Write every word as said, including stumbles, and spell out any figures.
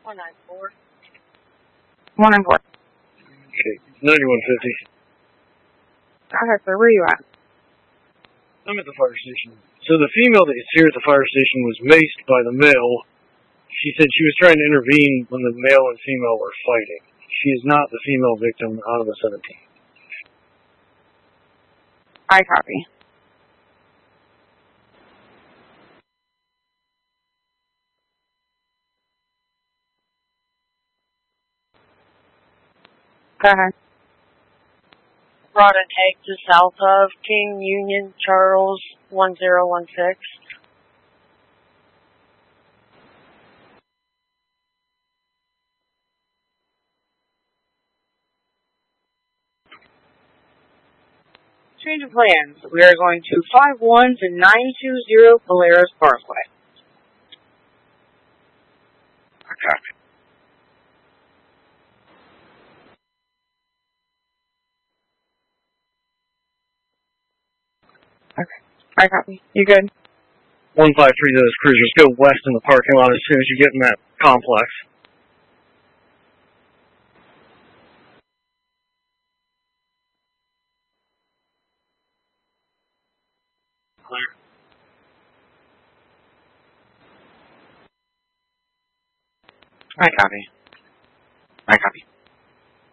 one nine four. one nine four. Okay, ninety-one fifty. Okay, sir, where are you at? I'm at the fire station. So the female that is here at the fire station was maced by the male. She said she was trying to intervene when the male and female were fighting. She is not the female victim out of the seventeen. I copy. Go ahead. Brought an egg to south of King Union Charles one zero one six. Change of plans. We are going to five one to nine two zero Polaris Parkway. I copy. Okay. I copy. You good? one five three to those cruisers. Go west in the parking lot as soon as you get in that complex. Clear. I copy. I copy.